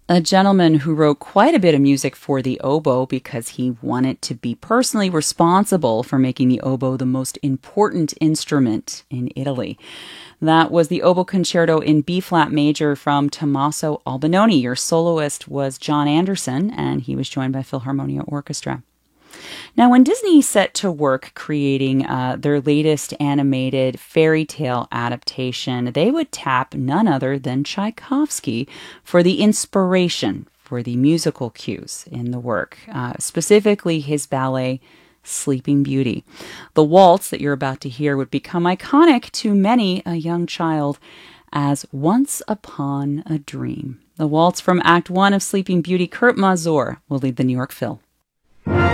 A gentleman who wrote quite a bit of music for the oboe because he wanted to be personally responsible for making the oboe the most important instrument in Italy. That was the Oboe Concerto in B-flat major from Tommaso Albinoni. Your soloist was John Anderson, and he was joined by Philharmonia Orchestra. Now, when Disney set to work creating their latest animated fairy tale adaptation, they would tap none other than Tchaikovsky for the inspiration for the musical cues in the work, specifically his ballet Sleeping Beauty. The waltz that you're about to hear would become iconic to many a young child as Once Upon a Dream. The waltz from Act 1 of Sleeping Beauty, Kurt Masur will lead the New York Phil.